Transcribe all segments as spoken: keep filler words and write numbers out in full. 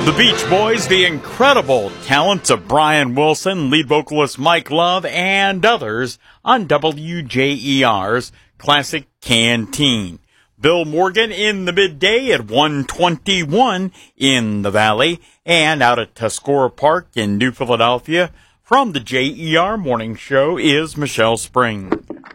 The Beach Boys, the incredible talents of Brian Wilson, lead vocalist Mike Love, and others on W J E R's Classic Canteen. Bill Morgan in the midday at one twenty-one in the Valley, and out at Tuscarora Park in New Philadelphia. From the J E R Morning Show is Michelle Spring.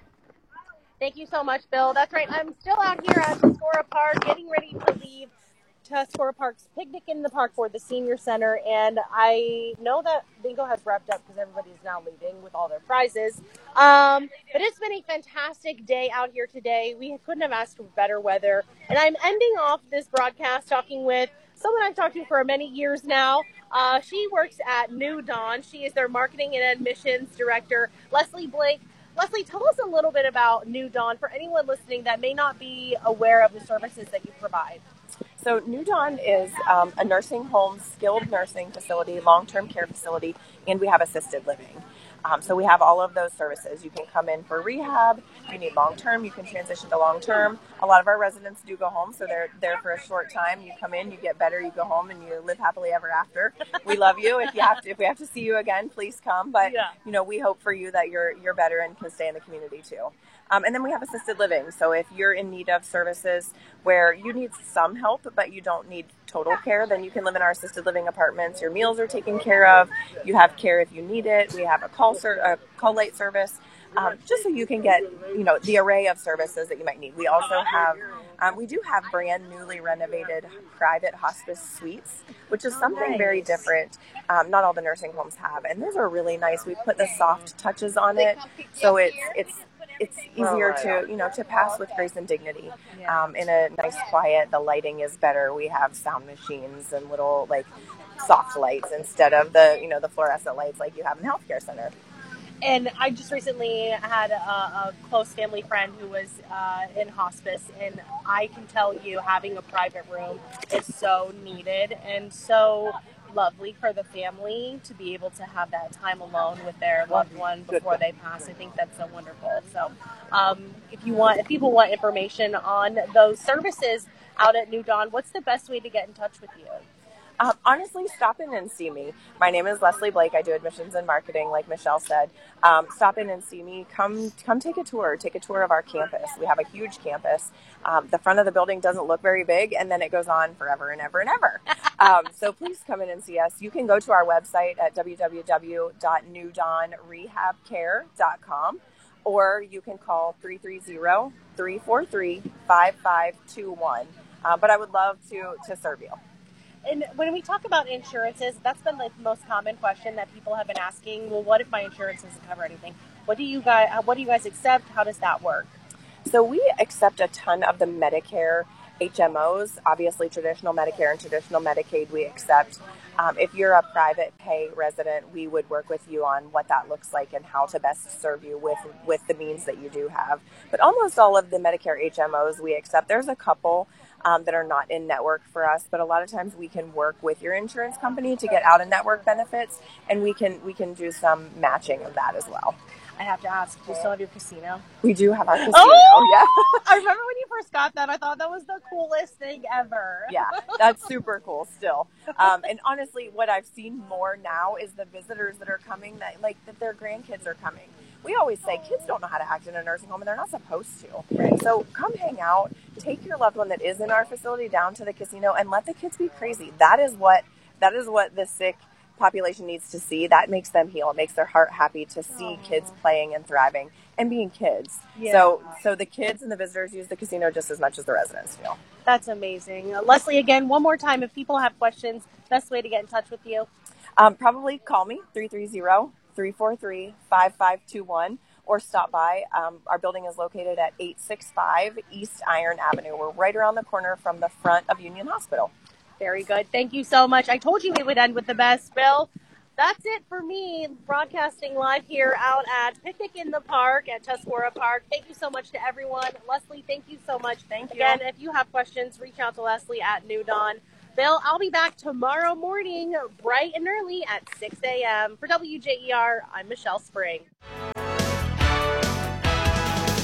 Thank you so much, Bill. That's right. I'm still out here at Tuscarora Park getting ready to leave Tuscarora Park's Picnic in the Park for the Senior Center, and I know that bingo has wrapped up because everybody's now leaving with all their prizes. Um, but it's been a fantastic day out here today. We couldn't have asked for better weather, and I'm ending off this broadcast talking with someone I've talked to for many years now. Uh, she works at New Dawn. She is their marketing and admissions director, Leslie Blake. Leslie, tell us a little bit about New Dawn for anyone listening that may not be aware of the services that you provide. So New Dawn is um, a nursing home, skilled nursing facility, long-term care facility, and we have assisted living. Um, so we have all of those services. You can come in for rehab. If you need long-term, you can transition to long-term. A lot of our residents do go home, so they're there for a short time. You come in, you get better, you go home, and you live happily ever after. We love you. If you have to, if we have to see you again, please come. But yeah. you know, we hope for you that you're you're better and can stay in the community too. Um, and then we have assisted living. So if you're in need of services where you need some help, but you don't need total care, then you can live in our assisted living apartments. Your meals are taken care of. You have care if you need it. We have a call ser- a call light service, um, just so you can get, you know, the array of services that you might need. We also have, um, we do have brand newly renovated private hospice suites, which is something nice. very different. Um, not all the nursing homes have, and those are really nice. We put the soft touches on it, so it's it's. It's easier to, you know, to pass with grace and dignity. Um, in a nice, quiet, the lighting is better. We have sound machines and little, like, soft lights instead of the, you know, the fluorescent lights like you have in the healthcare center. And I just recently had a, a close family friend who was uh, in hospice, and I can tell you having a private room is so needed and so lovely for the family to be able to have that time alone with their loved one before they pass. I think that's so wonderful. So um, if you want, if people want information on those services out at New Dawn, what's the best way to get in touch with you? Um, honestly, stop in and see me. My name is Leslie Blake. I do admissions and marketing, like Michelle said. Um, stop in and see me. Come come take a tour. Take a tour of our campus. We have a huge campus. Um, the front of the building doesn't look very big, and then it goes on forever and ever and ever. Um, so please come in and see us. You can go to our website at w w w dot new dawn rehab care dot com, or you can call three three zero, three four three, five five two one. Uh, but I would love to to serve you. And when we talk about insurances, that's been the most common question that people have been asking. Well, what if my insurance doesn't cover anything? What do you guys, what do you guys accept? How does that work? So we accept a ton of the Medicare H M Os, obviously traditional Medicare and traditional Medicaid we accept. Um, if you're a private pay resident, we would work with you on what that looks like and how to best serve you with, with the means that you do have. But almost all of the Medicare H M Os we accept. There's a couple um, that are not in network for us, but a lot of times we can work with your insurance company to get out of network benefits, and we can we can do some matching of that as well. I have to ask, do you still have your casino? We do have our casino, oh! yeah. I remember when you first got that, I thought that was the coolest thing ever. Yeah, that's super cool still. Um, and honestly, what I've seen more now is the visitors that are coming, that like that their grandkids are coming. We always say kids don't know how to act in a nursing home, and they're not supposed to. Right. So come hang out, take your loved one that is in our facility down to the casino, and let the kids be crazy. That is what that is what the sick population needs to see. That makes them heal. It makes their heart happy to see Aww. Kids playing and thriving and being kids. Yeah. So so the kids and the visitors use the casino just as much as the residents do. That's amazing. Uh, Leslie, again, one more time, if people have questions, best way to get in touch with you? Um, probably call me, three three zero, three four three, five five two one, or stop by. Um, our building is located at eight sixty-five East Iron Avenue. We're right around the corner from the front of Union Hospital. Very good. Thank you so much. I told you we would end with the best, Bill. That's it for me, broadcasting live here out at Picnic in the Park at Tuscarora Park. Thank you so much to everyone. Leslie, thank you so much. Thank you. Again, if you have questions, reach out to Leslie at New Dawn. Bill, I'll be back tomorrow morning, bright and early at six a.m. For W J E R, I'm Michelle Spring.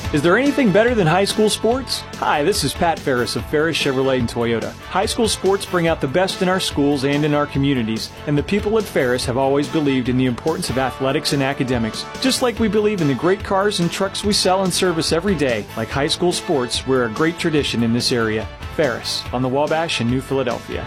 Is there anything better than high school sports? Hi, this is Pat Ferris of Ferris Chevrolet and Toyota. High school sports bring out the best in our schools and in our communities, and the people at Ferris have always believed in the importance of athletics and academics. Just like we believe in the great cars and trucks we sell and service every day, like high school sports, we're a great tradition in this area. Ferris, on the Wabash in New Philadelphia.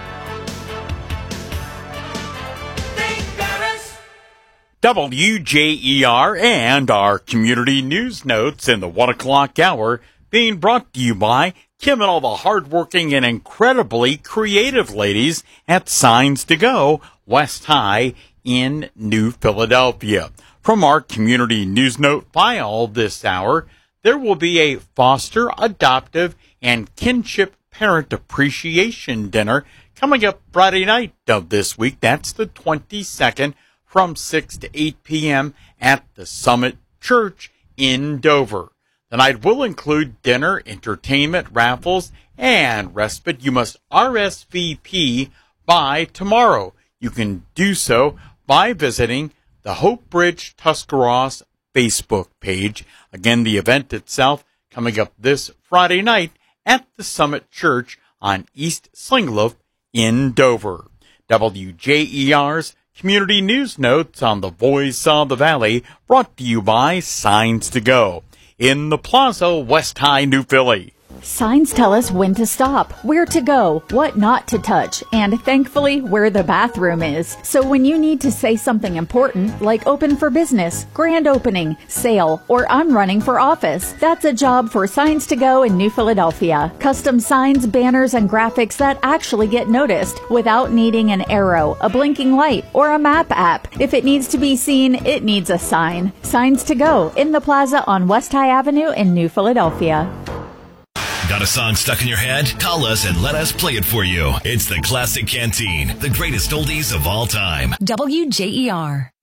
W J E R and our community news notes in the one o'clock hour being brought to you by Kim and all the hardworking and incredibly creative ladies at Signs to Go West High in New Philadelphia. From our community news note file this hour, there will be a foster, adoptive, and kinship parent appreciation dinner coming up Friday night of this week. That's the twenty-second. From six to eight p.m. at the Summit Church in Dover. The night will include dinner, entertainment, raffles, and respite. You must R S V P by tomorrow. You can do so by visiting the Hope Bridge Tuscarawas Facebook page. Again, the event itself coming up this Friday night at the Summit Church on East Slingloaf in Dover. W J E R's Community News Notes on the Voice of the Valley, brought to you by Signs to Go in the Plaza, West High, New Philly. Signs tell us when to stop, where to go, what not to touch, and thankfully where the bathroom is. So when you need to say something important, like open for business, grand opening, sale, or I'm running for office, that's a job for Signs to Go in New Philadelphia. Custom signs, banners, and graphics that actually get noticed without needing an arrow, a blinking light, or a map app. If it needs to be seen, it needs a sign. Signs to Go in the Plaza on West High Avenue in New Philadelphia. Got a song stuck in your head? Call us and let us play it for you. It's the Classic Canteen, the greatest oldies of all time. W J E R.